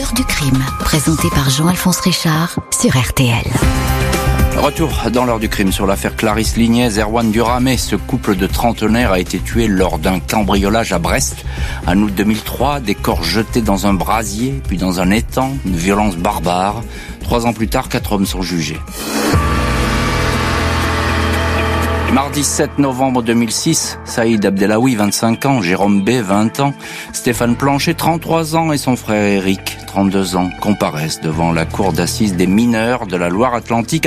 L'heure du crime, présenté par Jean-Alphonse Richard sur RTL. Retour dans l'heure du crime sur l'affaire Clarisse Lignez, Erwan Duramé. Ce couple de trentenaires a été tué lors d'un cambriolage à Brest. En août 2003, des corps jetés dans un brasier, puis dans un étang, une violence barbare. 3 ans plus tard, 4 hommes sont jugés. Mardi 7 novembre 2006, Saïd Abdelawi, 25 ans, Jérôme B, 20 ans, Stéphane Planchet, 33 ans et son frère Éric, 32 ans, comparaissent devant la cour d'assises des mineurs de la Loire-Atlantique